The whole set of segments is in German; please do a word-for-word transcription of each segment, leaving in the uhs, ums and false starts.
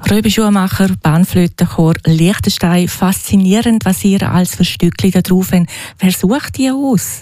Röbi Schumacher, Panflötenchor Liechtenstein. Faszinierend, was ihr als für Stückchen da drauf habt. Wer sucht die aus?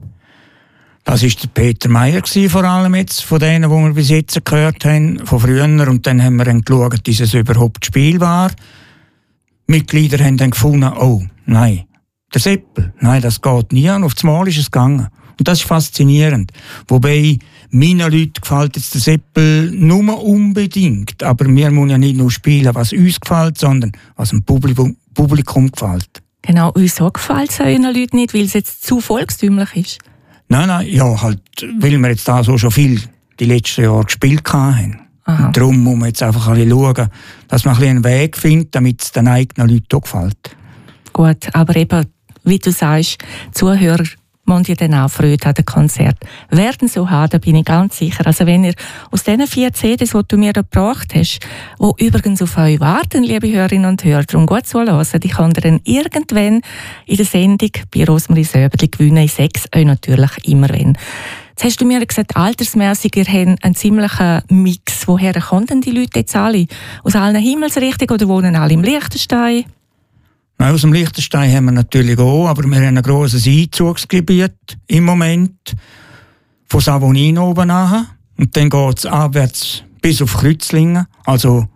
Das war der Peter Meyer, vor allem jetzt, von denen, die wir bis jetzt gehört haben, von früher. Und dann haben wir dann geschaut, dass es überhaupt spielbar. Die Mitglieder haben dann gefunden, oh, nein, der Seppel, nein, das geht nie. Und auf das Mal ist es gegangen. Und das ist faszinierend. Wobei, meinen Leuten gefällt jetzt der Seppel nur unbedingt. Aber wir müssen ja nicht nur spielen, was uns gefällt, sondern was dem Publikum, Publikum gefällt. Genau, wieso gefällt es euren Leuten nicht, weil es jetzt zu volkstümlich ist? Nein, nein, ja, halt, weil wir jetzt da so schon viel die letzten Jahre gespielt haben. Aha. Und darum muss man jetzt einfach ein bisschen schauen, dass man ein bisschen einen Weg findet, damit es den eigenen Leuten auch gefällt. Gut, aber eben, wie du sagst, Zuhörer müssen ja dann auch Freude an den Konzert. Werden so haben, da bin ich ganz sicher. Also wenn ihr aus diesen vier C Ds, die du mir da gebracht hast, die übrigens auf euch warten, liebe Hörerinnen und Hörer, darum gut zuhören, die könnt ihr dann irgendwann in der Sendung bei Rosmarie Söberli gewinnen. Ich sage es euch natürlich immer wenn. Jetzt hast du mir gesagt, altersmässig, ihr habt einen ziemlichen Mix. Woher kommen denn die Leute jetzt alle? Aus allen Himmelsrichtungen oder wohnen alle im Liechtenstein? Nein, aus dem Liechtenstein haben wir natürlich auch, aber wir haben ein grosses Einzugsgebiet im Moment von Savonin oben an. Und dann geht es abwärts bis auf Kreuzlingen. Also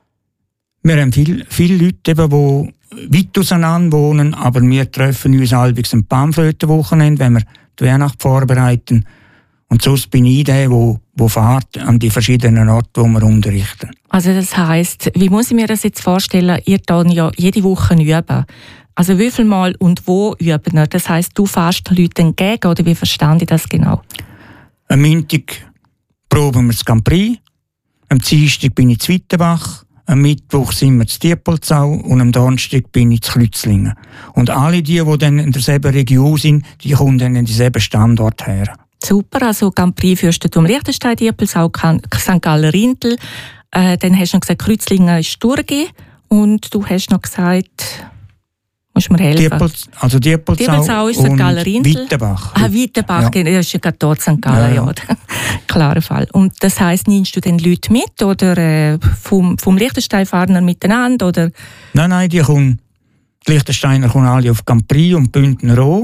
wir haben viele, viele Leute, eben, die weit auseinander wohnen, aber wir treffen uns halbwegs am Panflötenwochenende, wenn wir die Weihnacht vorbereiten. Und sonst bin ich der, der, der fährt an die verschiedenen Orte, wo wir unterrichten. Also das heisst, wie muss ich mir das jetzt vorstellen? Ihr dann ja jede Woche üben. Also wie viel Mal und wo üben ihr? Das heisst, du fährst den Leuten entgegen, oder wie verstand ich das genau? Am Montag proben wir das Grand Prix, am Dienstag bin ich in Weitenbach, am Mittwoch sind wir in Diepolzau und am Donnerstag bin ich in Kreuzlingen. Und alle die, die dann in derselben Region sind, die kommen dann in denselben Standort her. Super, also Grand Prix Fürstentum Liechtenstein, Diepolzau, Sankt Galler Rintel. Äh, dann hast du noch gesagt, Kreuzlingen ist Sturgi. Und du hast noch gesagt, musst du mir helfen? Diepolz, also Diepolzau, Diepolzau ist Sankt Galler Rintel. Weitenbach. Ah, Weitenbach, ja. Das ist ja gerade dort Sankt Galler, ja. ja. Klarer Fall. Und das heisst, nimmst du den Leute mit oder äh, vom, vom Liechtenstein-Fahrner miteinander? Oder? Nein, nein, die, kommen, die Liechtensteiner kommen alle auf Grand Prix und Bündner auch.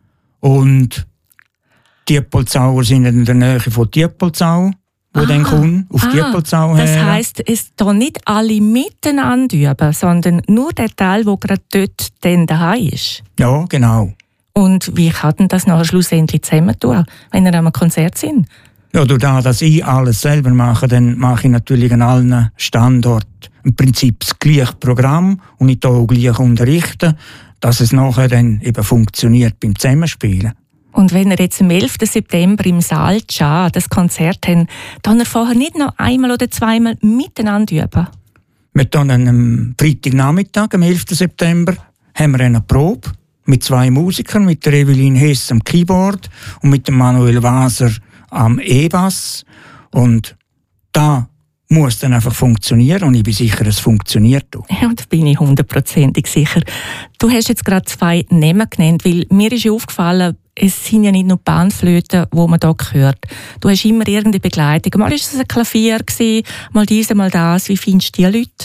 Und die Diepolzauer sind in der Nähe von Diepolzau, wo dann kommen, auf ah, Diepolzau her. Das heisst, es da nicht alle miteinander üben, sondern nur der Teil, der gerade dort dann daheim ist. Ja, genau. Und wie kann denn das nachher schlussendlich zusammen tun, wenn ihr am Konzert sind? Ja, dadurch, dass ich alles selber mache, dann mache ich natürlich an allen Standorten im Prinzip das gleiche Programm und ich auch gleich unterrichten, dass es nachher dann eben funktioniert beim Zusammenspielen. Und wenn ihr jetzt am elften September im Saal Cha das Konzert habt, dann ihr vorher nicht noch einmal oder zweimal miteinander üben? Wir tun am Freitagnachmittag, am elften September, haben wir eine Probe mit zwei Musikern, mit der Evelyn Hess am Keyboard und mit dem Manuel Waser am E-Bass. Und da muss dann einfach funktionieren und ich bin sicher, es funktioniert auch. Ja, da bin ich hundertprozentig sicher. Du hast jetzt gerade zwei Namen genannt, weil mir ist ja aufgefallen, es sind ja nicht nur Panflöten, die man hier hört. Du hast immer irgendeine Begleitung. Mal war es ein Klavier, mal dies, mal das. Wie findest du die Leute?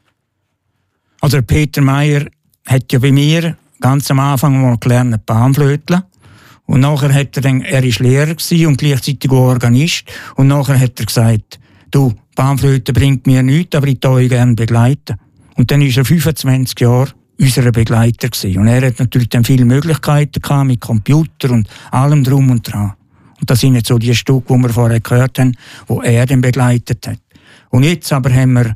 Also Peter Meyer hat ja bei mir ganz am Anfang mal gelernt Panflöteln. Und nachher hat er dann, er war Lehrer und gleichzeitig auch Organist. Und nachher hat er gesagt, du, Panflöte bringt mir nichts, aber ich darf euch gerne begleiten. Und dann war er fünfundzwanzig Jahre unser Begleiter gewesen. Und er hat natürlich dann viele Möglichkeiten gehabt, mit Computer und allem drum und dran. Und das sind jetzt so die Stücke, die wir vorher gehört haben, die er dann begleitet hat. Und jetzt aber haben wir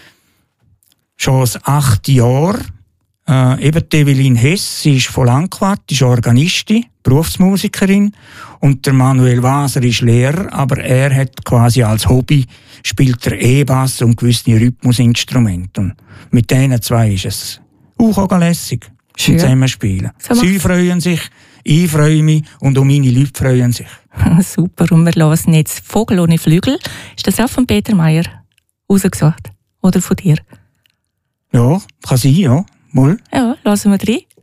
schon das achte Jahr, äh, eben die Evelyn Hess, sie ist von Langquart, ist Organistin, Berufsmusikerin, und der Manuel Waser ist Lehrer, aber er hat quasi als Hobby, spielt er E-Bass und gewisse Rhythmusinstrumente. Und mit denen zwei ist es auch lässig zum Zusammenspielen. So Sie freuen sich, ich freue mich und auch meine Leute freuen sich. Super, und wir hören jetzt «Vogel ohne Flügel». Ist das auch von Peter Meyer rausgesucht? Oder von dir? Ja, kann sein, ja. Mal. Ja, hören wir rein.